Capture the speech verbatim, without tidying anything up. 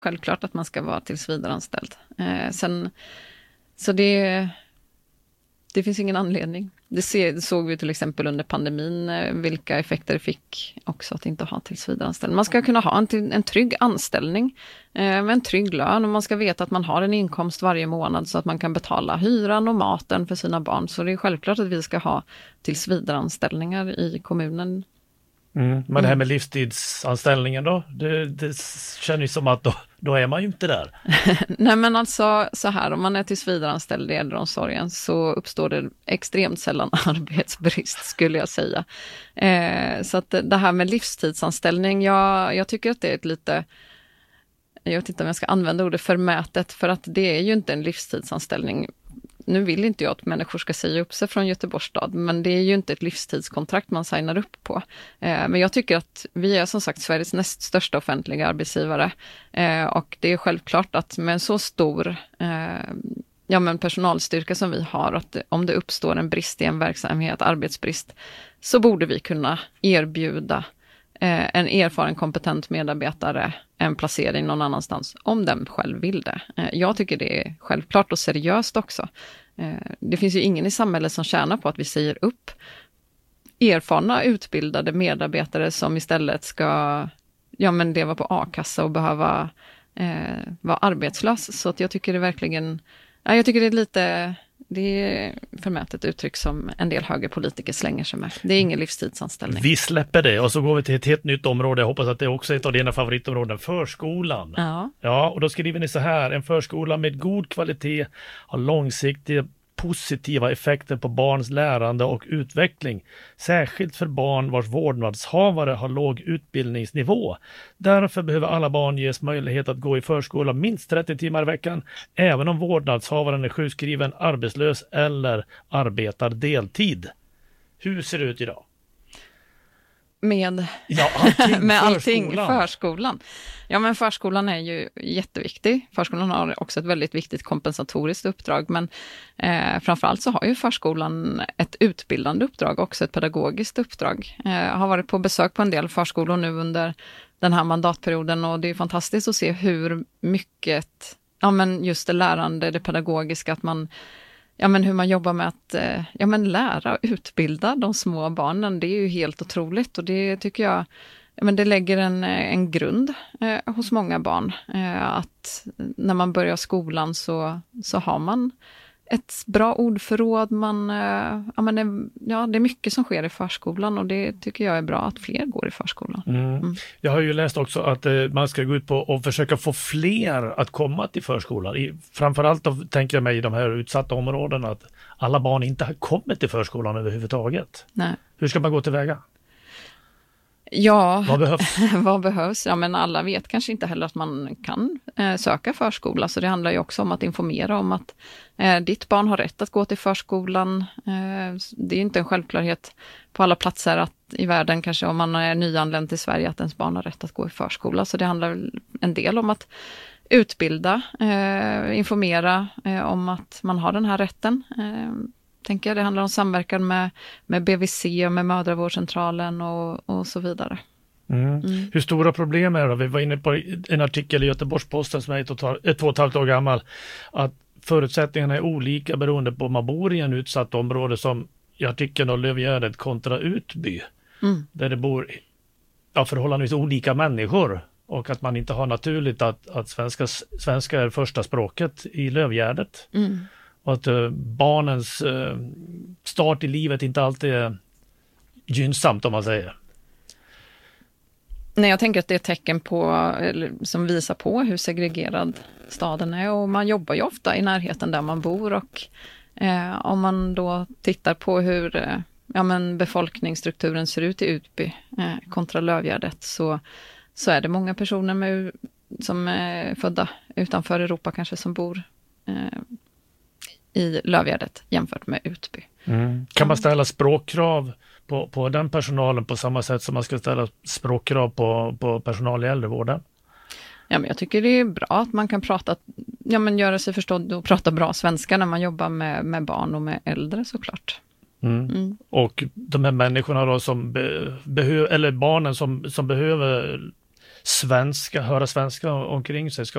Självklart att man ska vara tillsvidareanställd. Eh, sen, så det, det finns ingen anledning. Det, se, det såg vi till exempel under pandemin, eh, vilka effekter det fick också att inte ha tillsvidareanställd. Man ska kunna ha en, en trygg anställning eh, med en trygg lön, och man ska veta att man har en inkomst varje månad så att man kan betala hyran och maten för sina barn. Så det är självklart att vi ska ha tillsvidareanställningar i kommunen. Mm. Men det här med livstidsanställningen då, det, det känns ju som att då, då är man ju inte där. Nej, men alltså så här, om man är tillsvidareanställd i äldreomsorgen så uppstår det extremt sällan arbetsbrist, skulle jag säga. Eh, så att det här med livstidsanställning, jag, jag tycker att det är ett lite, jag vet inte om jag ska använda ordet förmätet, för att det är ju inte en livstidsanställning. Nu vill inte jag att människor ska säga upp sig från Göteborgs stad, men det är ju inte ett livstidskontrakt man signar upp på. Eh, men jag tycker att vi är som sagt Sveriges näst största offentliga arbetsgivare. Eh, och det är självklart att med en så stor eh, ja, men personalstyrka som vi har, att om det uppstår en brist i en verksamhet, arbetsbrist, så borde vi kunna erbjuda eh, en erfaren, kompetent medarbetare en placering någon annanstans, om den själv vill det. Eh, jag tycker det är självklart och seriöst också. Det finns ju ingen i samhället som tjänar på att vi säger upp erfarna, utbildade medarbetare som istället ska ja, men leva på a-kassa och behöva eh, vara arbetslös. Så att jag tycker det verkligen, ja, jag tycker det är lite, det är förmätet uttryck som en del högerpolitiker slänger sig med. Det är ingen livstidsanställning. Vi släpper det och så går vi till ett helt nytt område. Jag hoppas att det är också ett av dina favoritområden, förskolan. Ja. Ja, och då skriver ni så här: en förskola med god kvalitet har långsiktiga positiva effekter på barns lärande och utveckling, särskilt för barn vars vårdnadshavare har låg utbildningsnivå. Därför behöver alla barn ges möjlighet att gå i förskola minst trettio timmar i veckan, även om vårdnadshavaren är sjukskriven, arbetslös eller arbetar deltid. Hur ser det ut idag? Med, ja, allting, med förskolan. allting förskolan. Ja, men förskolan är ju jätteviktig. Förskolan har också ett väldigt viktigt kompensatoriskt uppdrag, men eh, framförallt så har ju förskolan ett utbildande uppdrag, också ett pedagogiskt uppdrag. Eh, jag har varit på besök på en del förskolor nu under den här mandatperioden, och det är fantastiskt att se hur mycket, ja men just det lärande, det pedagogiska, att man Ja, men hur man jobbar med att ja, men lära och utbilda de små barnen, det är ju helt otroligt, och det tycker jag, ja, men det lägger en, en grund eh, hos många barn. Eh, att när man börjar skolan så, så har man ett bra ordförråd, man, eh, ja, men det, ja, det är mycket som sker i förskolan, och det tycker jag är bra att fler går i förskolan. Mm. Mm. Jag har ju läst också att eh, man ska gå ut på och försöka få fler att komma till förskolan. I, framförallt då tänker jag mig i de här utsatta områdena att alla barn inte har kommit till förskolan överhuvudtaget. Nej. Hur ska man gå tillväga? Ja, vad behövs? vad behövs? Ja, men alla vet kanske inte heller att man kan eh, söka förskola, så det handlar ju också om att informera om att eh, ditt barn har rätt att gå till förskolan. Eh, det är ju inte en självklarhet på alla platser att, i världen, kanske om man är nyanländ till Sverige, att ens barn har rätt att gå i förskola. Så det handlar en del om att utbilda, eh, informera eh, om att man har den här rätten. Eh, tänker jag. Det handlar om samverkan med, med B V C och med mödravårdscentralen och, och så vidare. Mm. Mm. Hur stora problem är det? Vi var inne på en artikel i Göteborgs-Posten som är ett och, ett, två och ett halvt år gammal, att förutsättningarna är olika beroende på om man bor i en utsatt område, som i artikeln av Lövgärdet kontra Utby, mm. där det bor ja, förhållandevis olika människor, och att man inte har naturligt att, att svenska, svenska är första språket i Lövgärdet. Mm. Och att uh, barnens uh, start i livet inte alltid är gynnsamt, om man säger. Nej, jag tänker att det är ett tecken på, eller, som visar på hur segregerad staden är. Och man jobbar ju ofta i närheten där man bor. Och eh, om man då tittar på hur eh, ja, men befolkningsstrukturen ser ut i Utby eh, kontra Lövgärdet, så, så är det många personer med, som är födda utanför Europa kanske, som bor eh, i Lövgärdet jämfört med Utby. Mm. Kan man ställa språkkrav på, på den personalen på samma sätt som man ska ställa språkkrav på, på personal i äldrevården? Ja, men jag tycker det är bra att man kan prata, ja, men göra sig förstådd och prata bra svenska när man jobbar med, med barn och med äldre, såklart. Mm. Mm. Och de här människorna då som be, behöver, eller barnen som, som behöver svenska, höra svenska omkring sig. Ska